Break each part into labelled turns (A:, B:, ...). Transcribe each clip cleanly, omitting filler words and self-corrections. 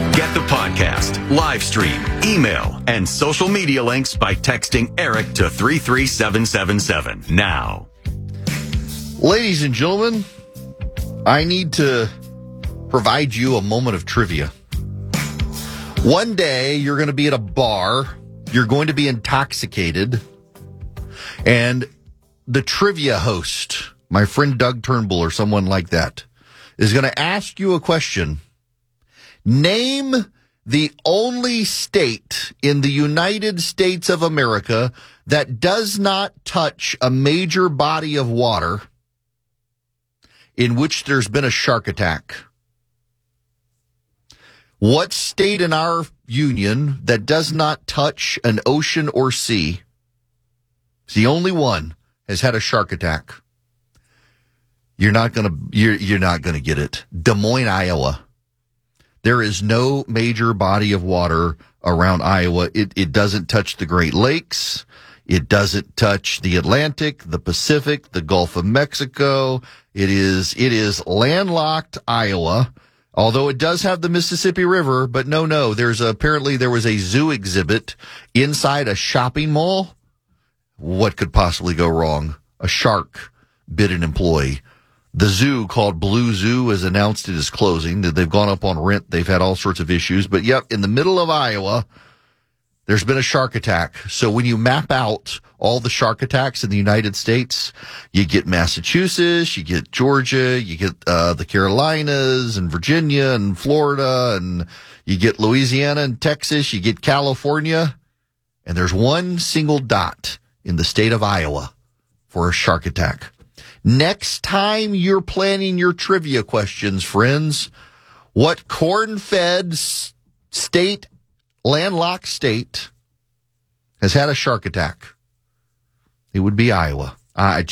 A: Get the podcast, live stream, email, and social media links by texting Eric to 33777 now.
B: Ladies and gentlemen, I need to provide you a moment of trivia. One day, you're going to be at a bar, you're going to be intoxicated, and the trivia host, my friend Doug Turnbull or someone like that, is going to ask you a question. Name the only state in the United States of America that does not touch a major body of water in which there's been a shark attack. What state in our union that does not touch an ocean or sea, is the only one, has had a shark attack? You're not gonna get it. Des Moines, Iowa. There is no major body of water around Iowa. It doesn't touch the Great Lakes. It doesn't touch the Atlantic, the Pacific, the Gulf of Mexico. It is landlocked Iowa, although it does have the Mississippi River. But no, apparently there was a zoo exhibit inside a shopping mall. What could possibly go wrong? A shark bit an employee. The zoo, called Blue Zoo, has announced it is closing. They've gone up on rent. They've had all sorts of issues. But yep, in the middle of Iowa, there's been a shark attack. So when you map out all the shark attacks in the United States, you get Massachusetts, you get Georgia, you get the Carolinas and Virginia and Florida, and you get Louisiana and Texas, you get California, and there's one single dot in the state of Iowa for a shark attack. Next time you're planning your trivia questions, friends, what corn-fed state, landlocked state, has had a shark attack? It would be Iowa. I'm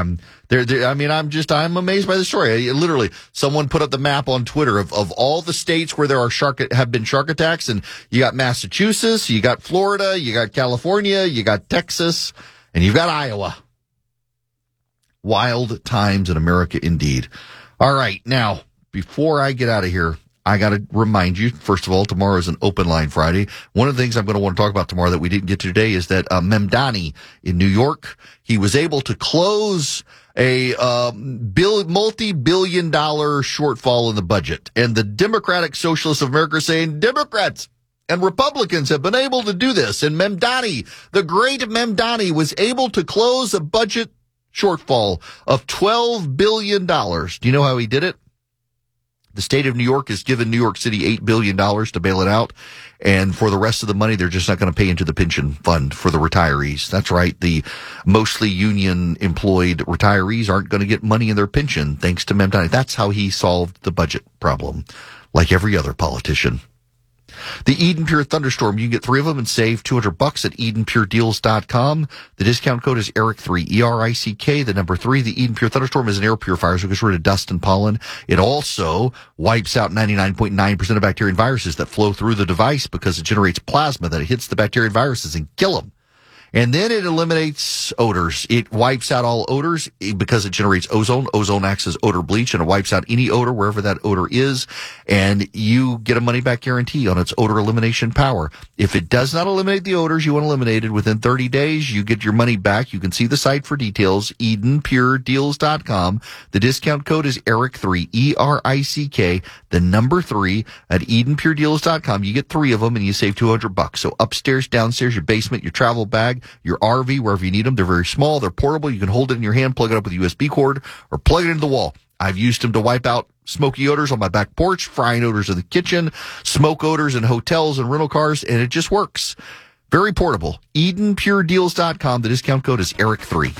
B: amazed by the story. Literally, someone put up the map on Twitter of all the states where there have been shark attacks, and you got Massachusetts, you got Florida, you got California, you got Texas, and you've got Iowa. Wild times in America indeed. All right, now, before I get out of here, I got to remind you, first of all, tomorrow is an open line Friday. One of the things I'm going to want to talk about tomorrow that we didn't get to today is that Mamdani in New York, he was able to close a multi-billion dollar shortfall in the budget. And the Democratic Socialists of America are saying Democrats and Republicans have been able to do this. And Mamdani, the great Mamdani, was able to close a budget shortfall of $12 billion. Do you know how he did it? The state of New York has given New York City $8 billion to bail it out. And for the rest of the money, they're just not going to pay into the pension fund for the retirees. That's right. The mostly union employed retirees aren't going to get money in their pension thanks to Mamdani. That's how he solved the budget problem, like every other politician. The Eden Pure Thunderstorm, you can get 3 of them and save $200 at EdenPureDeals.com. The discount code is ERIC3, E-R-I-C-K, the number 3. The Eden Pure Thunderstorm is an air purifier, so it gets rid of dust and pollen. It also wipes out 99.9% of bacteria and viruses that flow through the device because it generates plasma that hits the bacteria and viruses and kill them. And then it eliminates odors. It wipes out all odors because it generates ozone. Ozone acts as odor bleach, and it wipes out any odor wherever that odor is. And you get a money-back guarantee on its odor elimination power. If it does not eliminate the odors you want eliminated within 30 days, you get your money back. You can see the site for details, EdenPureDeals.com. The discount code is ERIC3, E-R-I-C-K, the number 3 at EdenPureDeals.com. You get 3 of them, and you save $200. So upstairs, downstairs, your basement, your travel bag, your RV, wherever you need them. They're very small. They're portable. You can hold it in your hand, plug it up with a USB cord, or plug it into the wall. I've used them to wipe out smoky odors on my back porch, frying odors in the kitchen, smoke odors in hotels and rental cars, and it just works. Very portable. EdenPureDeals.com. The discount code is ERIC3.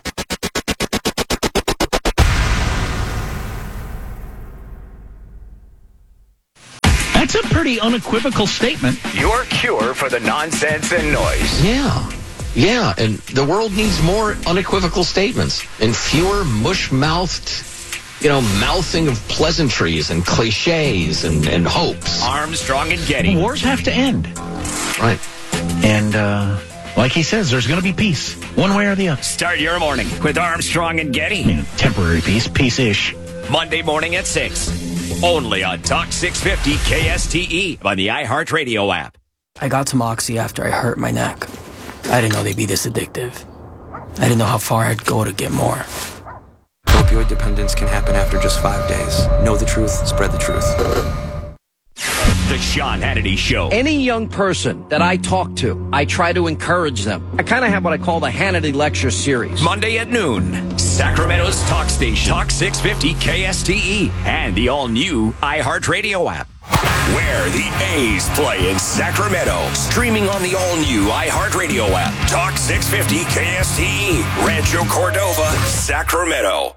C: That's a pretty unequivocal statement.
D: Your cure for the nonsense and noise.
E: Yeah, and the world needs more unequivocal statements and fewer mush-mouthed, mouthing of pleasantries and cliches and hopes.
D: Armstrong and Getty.
C: Wars have to end.
E: Right.
C: And, like he says, there's going to be peace, one way or the other.
D: Start your morning with Armstrong and Getty.
C: Temporary peace, peace-ish.
D: Monday morning at 6. Only on Talk 650 KSTE on the iHeartRadio app.
F: I got some Oxy after I hurt my neck. I didn't know they'd be this addictive. I didn't know how far I'd go to get more.
G: Opioid dependence can happen after just 5 days. Know the truth, spread the truth.
D: The Sean Hannity Show.
H: Any young person that I talk to, I try to encourage them. I kind of have what I call the Hannity Lecture Series.
D: Monday at noon. Sacramento's talk station. Talk 650 KSTE. And the all-new iHeartRadio app. Where the A's play in Sacramento. Streaming on the all-new iHeartRadio app. Talk 650 KSTE. Rancho Cordova, Sacramento.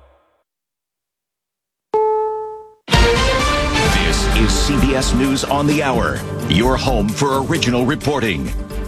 D: This is CBS News on the Hour. Your home for original reporting.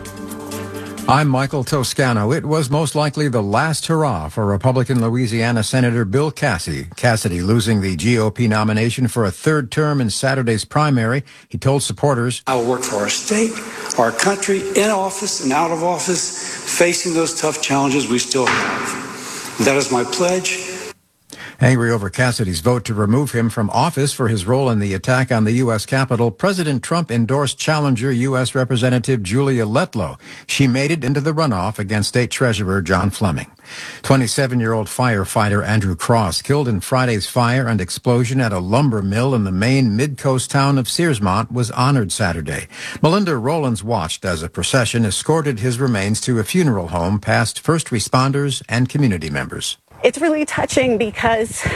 I: I'm Michael Toscano. It was most likely the last hurrah for Republican Louisiana Senator Bill Cassidy losing the GOP nomination for a third term in Saturday's primary. He told supporters,
J: I will work for our state, our country, in office and out of office, facing those tough challenges we still have. That is my pledge.
I: Angry over Cassidy's vote to remove him from office for his role in the attack on the U.S. Capitol, President Trump endorsed challenger U.S. Representative Julia Letlow. She made it into the runoff against State Treasurer John Fleming. 27-year-old firefighter Andrew Cross, killed in Friday's fire and explosion at a lumber mill in the Maine mid-coast town of Searsmont, was honored Saturday. Melinda Rowlands watched as a procession escorted his remains to a funeral home past first responders and community members.
K: It's really touching because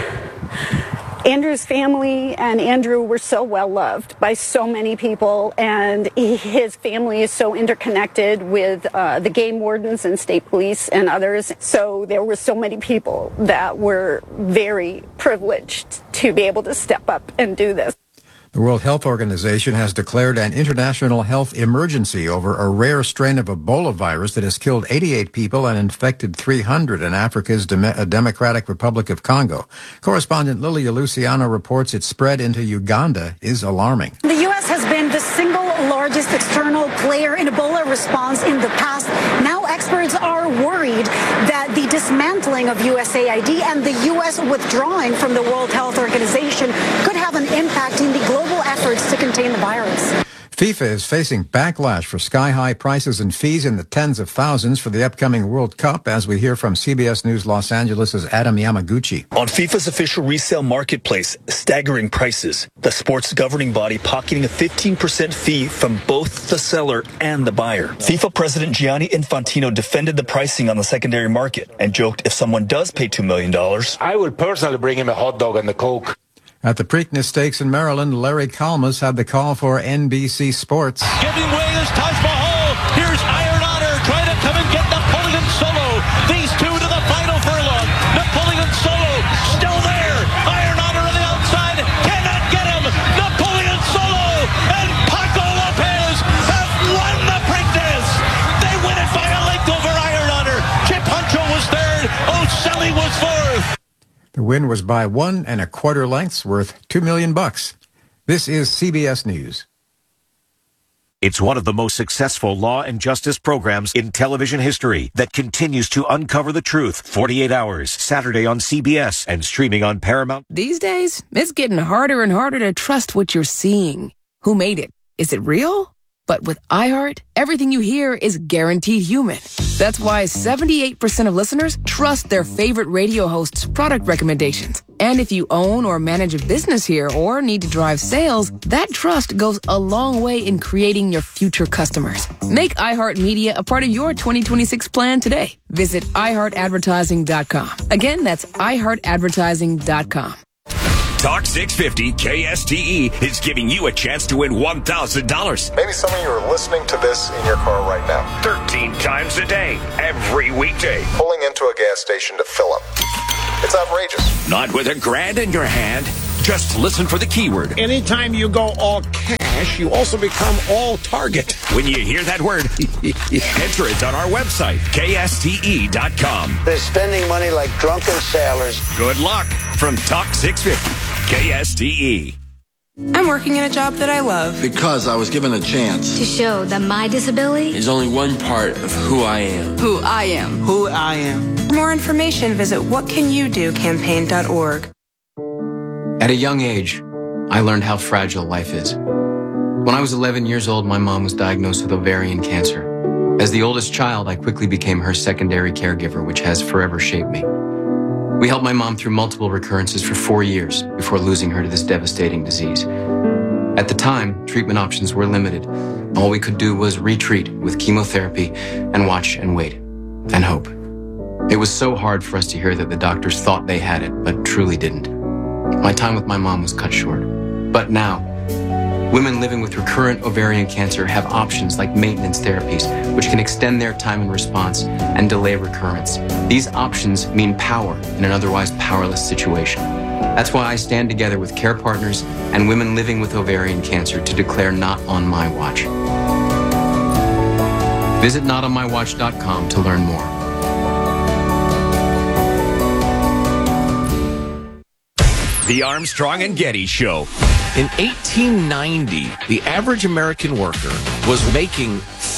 K: Andrew's family and Andrew were so well loved by so many people, and his family is so interconnected with the game wardens and state police and others. So there were so many people that were very privileged to be able to step up and do this.
I: The World Health Organization has declared an international health emergency over a rare strain of Ebola virus that has killed 88 people and infected 300 in Africa's Democratic Republic of Congo. Correspondent Lilia Luciano reports its spread into Uganda is alarming.
L: The U.S. has been the single largest external player in Ebola response in the past. Now experts are worried that the dismantling of USAID and the U.S. withdrawing from the World Health Organization could have an impact in the global efforts to contain the virus.
I: FIFA is facing backlash for sky-high prices and fees in the tens of thousands for the upcoming World Cup, as we hear from CBS News Los Angeles' Adam Yamaguchi.
M: On FIFA's official resale marketplace, staggering prices. The sports governing body pocketing a 15% fee from both the seller and the buyer. FIFA President Gianni Infantino defended the pricing on the secondary market and joked if someone does pay $2 million,
N: I would personally bring him a hot dog and a Coke.
I: At the Preakness Stakes in Maryland, Larry Kalmas had the call for NBC Sports.
O: Giving way is Taj Mahal. Here's Iron Honor trying to come and get Napoleon Solo. These two to the final furlong. Napoleon Solo still there. Iron Honor on the outside. Cannot get him. Napoleon Solo and Paco Lopez have won the Preakness. They win it by a length over Iron Honor. Chip Huncho was third. O'Sully was fourth.
I: The win was by 1 1/4 lengths, worth $2 million. This is CBS News.
P: It's one of the most successful law and justice programs in television history that continues to uncover the truth. 48 Hours, Saturday on CBS and streaming on Paramount.
Q: These days, it's getting harder and harder to trust what you're seeing. Who made it? Is it real? But with iHeart, everything you hear is guaranteed human. That's why 78% of listeners trust their favorite radio hosts' product recommendations. And if you own or manage a business here or need to drive sales, that trust goes a long way in creating your future customers. Make iHeartMedia a part of your 2026 plan today. Visit iHeartAdvertising.com. Again, that's iHeartAdvertising.com.
D: Talk 650 KSTE is giving you a chance to win $1,000.
R: Maybe some of you are listening to this in your car right now.
D: 13 times a day, every weekday.
R: Pulling into a gas station to fill up. It's outrageous.
D: Not with $1,000 in your hand. Just listen for the keyword.
S: Anytime you go all cash, you also become all target.
D: When you hear that word, enter it on our website, KSTE.com.
T: They're spending money like drunken sailors.
D: Good luck from Talk 650, KSTE.
U: I'm working in a job that I love.
V: Because I was given a chance.
W: To show that my disability
V: is only one part of who I am.
U: Who I am.
V: Who I am.
U: For more information, visit whatcanyoudocampaign.org.
X: At a young age,
A: I learned how fragile life is. When I was 11 years old, my mom was diagnosed with ovarian cancer. As the oldest child, I quickly became her secondary caregiver, which has forever shaped me. We helped my mom through multiple recurrences for 4 years before losing her to this devastating disease. At the time, treatment options were limited. All we could do was retreat with chemotherapy and watch and wait and hope. It was so hard for us to hear that the doctors thought they had it, but truly didn't. My time with my mom was cut short. But now, women living with recurrent ovarian cancer have options like maintenance therapies, which can extend their time in response and delay recurrence. These options mean power in an otherwise powerless situation. That's why I stand together with care partners and women living with ovarian cancer to declare Not On My Watch. Visit notonmywatch.com to learn more.
D: The Armstrong and Getty Show.
B: In 1890, the average American worker was making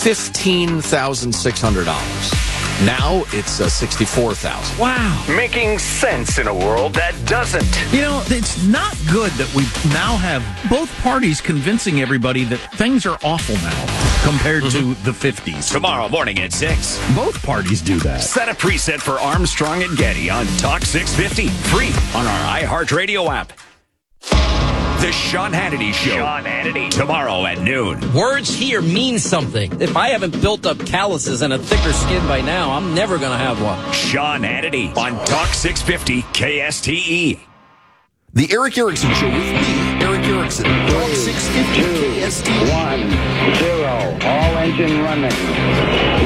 B: $15,600. Now it's $64,000.
C: Wow.
D: Making sense in a world that doesn't.
C: You know, it's not good that we now have both parties convincing everybody that things are awful now compared to the 50s.
D: Tomorrow morning at 6.
C: Both parties do that.
D: Set a preset for Armstrong and Getty on Talk 650. Free on our iHeartRadio app. The Sean Hannity Show. Sean Hannity. Tomorrow at noon.
H: Words here mean something. If I haven't built up calluses and a thicker skin by now, I'm never going to have one.
D: Sean Hannity on Talk 650 KSTE.
V: The Eric Erickson Show with me, Eric Erickson. Talk 650 KSTE.
T: 1, 0. All engine running.